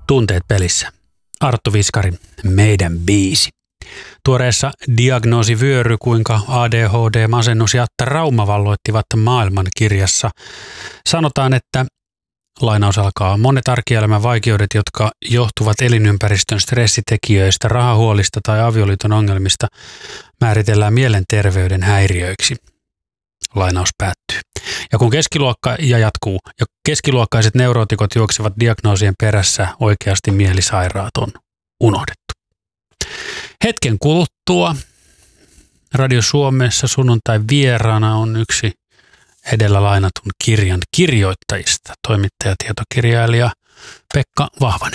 Tunteet pelissä. Arttu Viskari, meidän biisi. Tuoreessa diagnoosivyöry, kuinka ADHD, masennus ja trauma valloittivat maailman kirjassa. Sanotaan, että lainaus alkaa. Monet arkielämän vaikeudet, jotka johtuvat elinympäristön stressitekijöistä, rahahuolista tai avioliiton ongelmista, määritellään mielenterveyden häiriöiksi. Lainaus päättyy. Ja kun keskiluokkaiset neurootikot juoksevat diagnoosien perässä, oikeasti mielisairaat on unohdettu. Hetken kuluttua Radio Suomessa sunnuntai vieraana on yksi edellä lainatun kirjan kirjoittajista, toimittaja, tietokirjailija Pekka Vahvanen.